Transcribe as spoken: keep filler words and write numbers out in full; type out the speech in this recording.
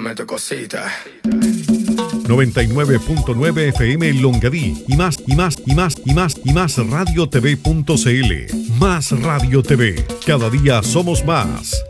dame tu cosita. noventa y nueve punto nueve F M en Longaví y más y más y más y más y más radio t v punto c l. Más Radio T V. Cada día somos más.